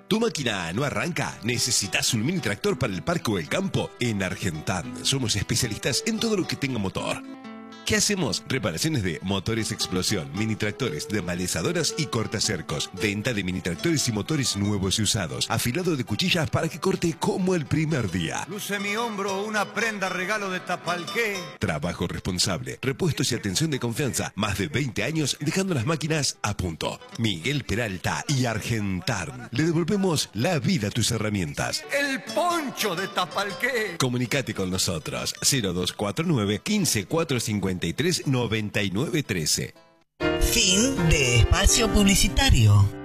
¿Tu máquina no arranca? ¿Necesitas un mini tractor para el parque o el campo? En Argentan somos especialistas en todo lo que tenga motor. ¿Qué hacemos? Reparaciones de motores explosión, mini tractores, desmalezadoras y cortacercos. Venta de mini tractores y motores nuevos y usados. Afilado de cuchillas para que corte como el primer día. Luce mi hombro una prenda regalo de Tapalqué. Trabajo responsable, repuestos y atención de confianza. Más de 20 años dejando las máquinas a punto. Miguel Peralta y Argentan. Le devolvemos la vida a tus herramientas. El poncho de Tapalqué. Comunicate con nosotros. 0249 15453 9913. Fin de espacio publicitario.